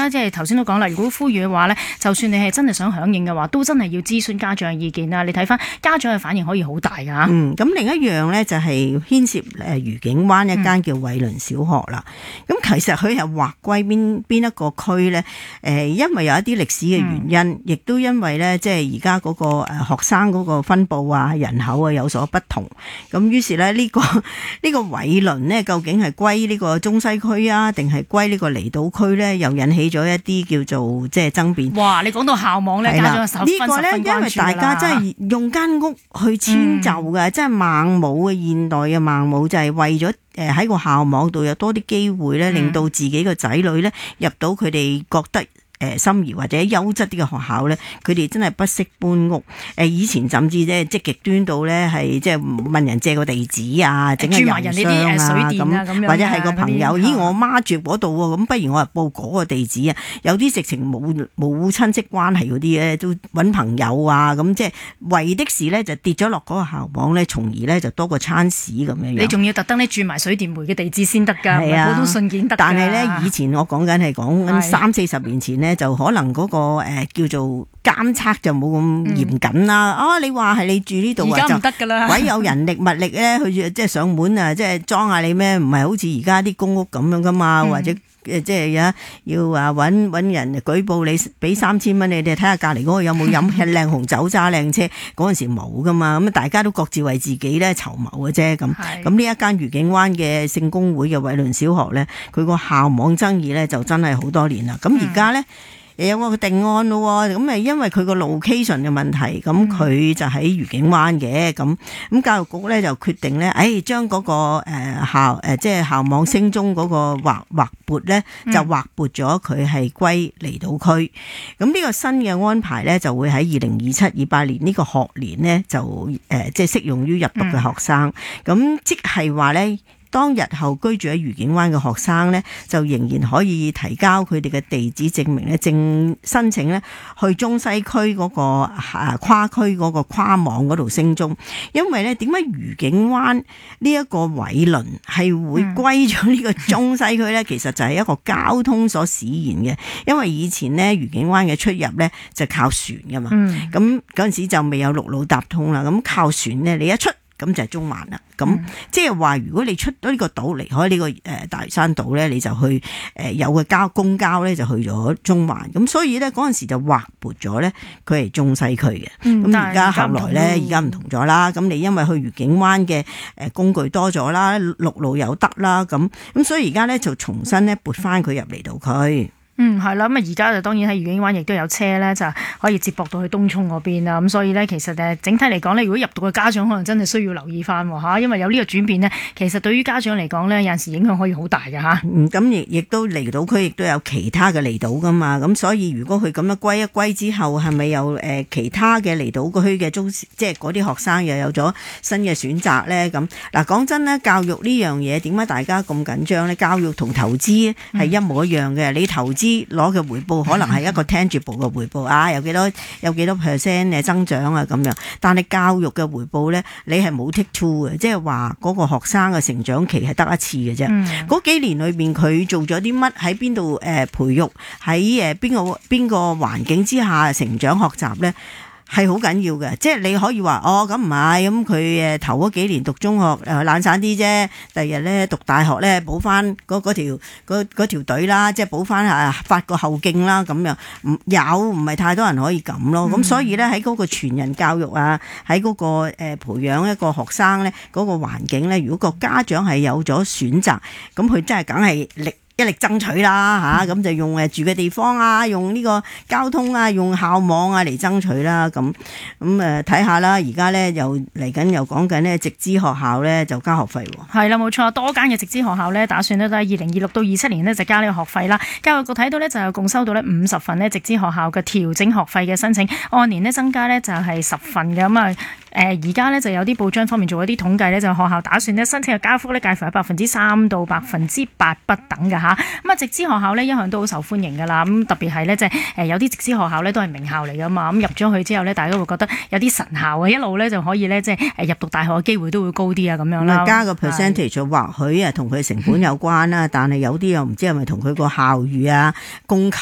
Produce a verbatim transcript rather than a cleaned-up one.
啦，即係頭先都講啦，如果呼籲嘅話咧，就算你係真係想響應嘅話，都真係要諮詢家長嘅意見啦。你睇翻家長嘅反應可以好大㗎。 嗯，咁另一樣咧就係牽涉誒愉景灣一間叫偉倫小學啦。咁、嗯、其實佢係劃歸邊邊一個區咧？誒，因為有一啲歷史嘅原因，亦、嗯、都因為咧，即係而家嗰個誒學生嗰個分佈啊、人口啊有所不同。咁於是咧、這個，呢個呢個偉倫呢，究竟係歸呢個中西區啊，定係歸呢個離島區咧？又引起咗一啲叫做即係爭辯。 哇！你講到校網咧，家長十分十分關注㗎啦。呢個咧，因為大家真係用間屋去遷就嘅，即係孟母嘅現代嘅孟母，就係為咗誒喺個校網度有多啲機會咧，令到自己個仔女咧入到佢哋覺得誒心儀或者優質啲嘅學校咧，佢哋真係不惜搬屋。誒以前甚至咧即係極端到咧係即係問人借個地址啊，整下郵箱啊咁，或者係個朋友，咦我媽住嗰度喎，咁不如我係報嗰個地址啊。有啲直情冇冇親戚關係嗰啲咧，都揾朋友啊，咁即係為的是咧就跌咗落嗰個校網咧，從而咧就多個餐屎咁樣樣。你仲要特登咧轉埋水電煤嘅地址先得㗎，唔係普通信件得㗎。但係咧以前我講緊係講緊三四十年前咧，就可能嗰、那個誒、呃、叫做監測就冇咁嚴謹啦。啊、嗯哦，你話係你住呢度，而家唔得㗎啦，鬼有人力物力咧，去即係上門啊，即係裝下你咩？唔係好似而家啲公屋咁樣噶嘛，嗯、或者即係呀要話揾揾人舉報你，俾三千蚊你哋睇下隔離嗰個有冇飲靚紅酒揸靚車，嗰陣時冇噶嘛。咁大家都各自為自己咧籌謀嘅啫。咁咁呢一間愉景灣嘅聖公會嘅偉倫小學咧，佢個校網爭議咧就真係好多年啦。咁而家咧。嗯有個定案咯，咁誒因為佢個 location 嘅問題，咁佢就喺愉景灣嘅，咁咁教育局咧就決定咧，誒將嗰個誒校誒即係校網升中嗰個劃劃撥咧，就劃撥咗佢係歸離島區。咁呢個新嘅安排咧，就會喺二零二七二八年呢個學年咧，就誒即係適用於入讀嘅學生。咁即係話咧。當日後居住喺愉景灣嘅學生呢，就仍然可以提交佢哋嘅地址證明咧，正申請咧去中西區嗰個啊跨區嗰個跨網嗰度升中。因為咧點解愉景灣呢一個偉倫係會歸咗呢個中西區呢？其實就係一個交通所使然嘅。因為以前呢，愉景灣嘅出入呢就靠船噶嘛，咁嗰陣時就未有陸路搭通啦。咁靠船呢，你一出咁就係中環啦。咁、嗯、即係話，如果你出咗呢個島，離開呢個誒大嶼山島咧，你就去誒有個交公交咧，就去咗中環。咁所以咧嗰陣時就劃撥咗咧，佢係中西區嘅。咁而家後來咧，而家唔同咗啦。咁你因為去愉景灣嘅誒工具多咗啦，陸路又得啦，咁咁所以而家咧就重新咧撥翻佢入離島區。 嗯，係啦，咁啊而家就當然喺愉景灣亦都有車咧，就可以接駁到去東涌嗰邊啦。咁所以咧，其實誒整體嚟講咧，如果入讀嘅家長可能真係需要留意翻嚇，因為有呢個轉變呢，其實對於家長嚟講咧，有陣時影響可以好大嘅嚇。 嗯，咁亦亦都離島區亦都有其他嘅離島噶嘛。咁所以如果佢咁樣歸一歸之後，係咪有誒其他嘅離島區嘅中即係嗰啲學生又有咗新嘅選擇咧？咁嗱，講真咧，教育呢樣嘢點解大家咁緊張咧？教育同投資係一模一樣嘅，嗯、你投資攞嘅回報可能係一個 tangible 嘅回報啊，有幾多有幾多 percent 嘅增長啊咁樣，但係教育嘅回報咧，你係冇 take two 嘅，即係話嗰個學生嘅成長期係得一次嘅啫。嗰、嗯、幾年裏邊佢做咗啲乜，喺邊度誒培育，喺誒邊個邊個環境之下成長學習咧？係好緊要嘅，即係你可以話哦，咁唔係咁佢誒頭嗰幾年讀中學誒懶散啲啫，第日咧讀大學咧補翻嗰嗰條嗰嗰條隊啦，即係補翻啊發個後勁啦咁樣，唔有唔係太多人可以咁咯，咁、嗯、所以咧喺嗰個全人教育啊，喺嗰個誒培養一個學生咧嗰個環境咧，如果個家長係有咗選擇，咁佢真係梗係力。一力爭取啦嚇，咁就用誒住嘅地方啊，用呢個交通啊，用校網啊嚟爭取啦，咁咁誒睇下啦。而家咧又嚟緊又講緊咧直資學校咧就加學費喎。 係啦，冇錯，多間嘅直資學校咧打算咧都喺二零二六到二七年呢就加呢個學費啦。教育局睇到咧就有共收到咧五十份呢直資學校嘅調整學費嘅申請，按年呢增加咧就係十份嘅咁啊。誒而家咧就有啲報章方面做一啲統計咧，就學校打算咧申請嘅加幅咧介乎喺百分之三到百分之八不等嘅嚇。咁啊，直資學校咧一向都好受歡迎㗎啦。咁特別係咧即係誒有啲直資學校咧都係名校嚟㗎嘛。咁入咗去之後咧，大家會覺得有啲神校啊，一路咧就可以咧即係誒入讀大學嘅機會都會高啲啊咁樣啦。 加個 percentage 或許啊同佢成本有關啦，但係有啲又唔知係咪同佢個校譽啊供求